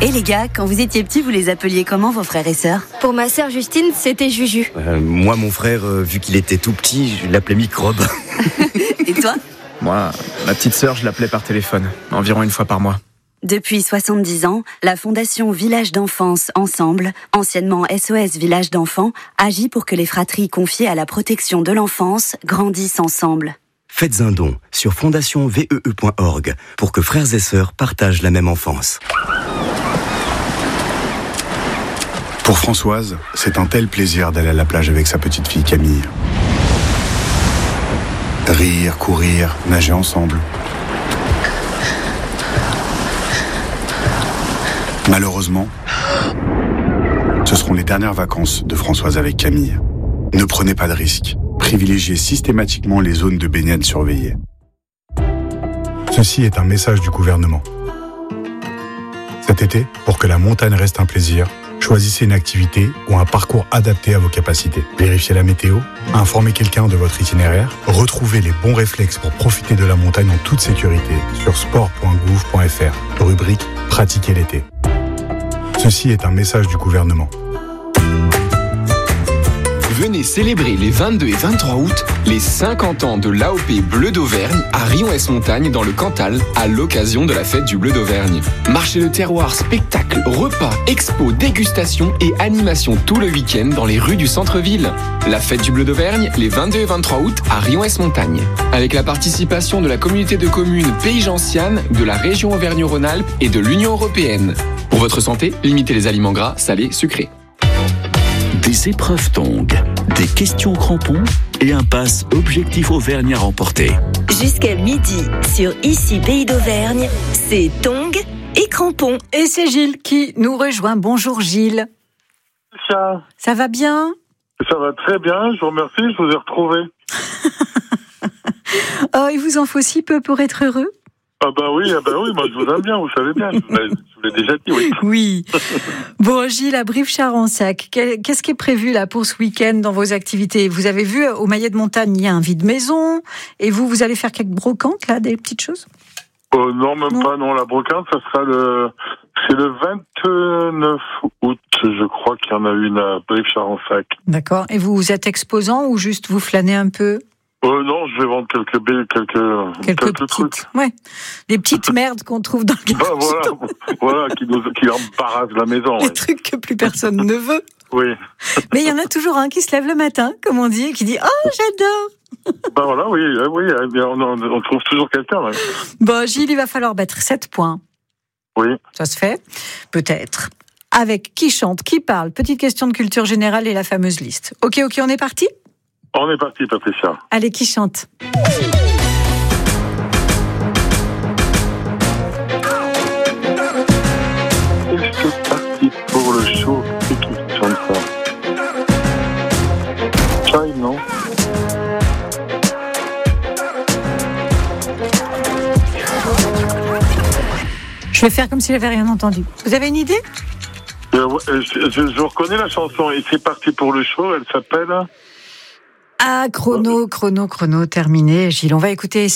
Et les gars, quand vous étiez petits, vous les appeliez comment, vos frères et sœurs ? Pour ma sœur Justine, c'était Juju. Moi, mon frère, vu qu'il était tout petit, je l'appelais Microbe. Et toi ? Moi, ma petite sœur, je l'appelais par téléphone, environ une fois par mois. Depuis 70 ans, la Fondation Village d'Enfance Ensemble, anciennement SOS Village d'Enfants, agit pour que les fratries confiées à la protection de l'enfance grandissent ensemble. Faites un don sur fondationvee.org pour que frères et sœurs partagent la même enfance. Pour Françoise, c'est un tel plaisir d'aller à la plage avec sa petite fille Camille. Rire, courir, nager ensemble. Malheureusement, ce seront les dernières vacances de Françoise avec Camille. Ne prenez pas de risques. Privilégiez systématiquement les zones de baignade surveillées. Ceci est un message du gouvernement. Cet été, pour que la montagne reste un plaisir, choisissez une activité ou un parcours adapté à vos capacités. Vérifiez la météo, informez quelqu'un de votre itinéraire, retrouvez les bons réflexes pour profiter de la montagne en toute sécurité sur sport.gouv.fr, rubrique « Pratiquer l'été ». Ceci est un message du gouvernement. Venez célébrer les 22 et 23 août les 50 ans de l'AOP Bleu d'Auvergne à Rion-Ès-Montagne dans le Cantal à l'occasion de la fête du Bleu d'Auvergne. Marché de terroir, spectacles, repas, expos, dégustations et animations tout le week-end dans les rues du centre-ville. La fête du Bleu d'Auvergne les 22 et 23 août à Rion-Ès-Montagne. Avec la participation de la communauté de communes Pays Gentiane, de la région Auvergne-Rhône-Alpes et de l'Union européenne. Pour votre santé, limitez les aliments gras, salés, sucrés. Des épreuves tongs, des questions crampons et un pass Objectif Auvergne à remporter. Jusqu'à midi, sur Ici Pays d'Auvergne, c'est tongs et crampons. Et c'est Gilles qui nous rejoint. Bonjour Gilles. Ça va bien ? Ça va très bien, je vous remercie, je vous ai retrouvé. Oh, il vous en faut si peu pour être heureux ? Ah bah oui, moi je vous aime bien, vous savez bien, je vous l'ai déjà dit, oui. Oui. Bon, Gilles, à Brive-Charensac, qu'est-ce qui est prévu là pour ce week-end dans vos activités ? Vous avez vu, au Maillet de Montagne, il y a un vide-maison, et vous allez faire quelques brocantes, là, des petites choses ? Non, même pas, non, la brocante, ça sera c'est le 29 août, je crois qu'il y en a une à Brive-Charensac. D'accord, et vous êtes exposant ou juste vous flânez un peu ? Non, je vais vendre quelques trucs. Ouais. Des petites merdes qu'on trouve dans le garage. Voilà, qui embarrassent la maison. Les trucs que plus personne ne veut. Oui. Mais il y en a toujours un qui se lève le matin, comme on dit, et qui dit « Oh, j'adore !» Ben voilà, oui, on trouve toujours quelqu'un. Ouais. Bon, Gilles, il va falloir battre 7 points. Oui. Ça se fait ? Peut-être. Avec qui chante, qui parle, petite question de culture générale et la fameuse liste. Ok, on est parti ? On est parti, Patricia. Allez, qui chante ? C'est parti pour le show. C'est qui chante ça ? Chai, non ? Je vais faire comme si j'avais rien entendu. Vous avez une idée ? Je reconnais la chanson et c'est parti pour le show. Elle s'appelle... Ah, chrono, terminé. Gilles, on va écouter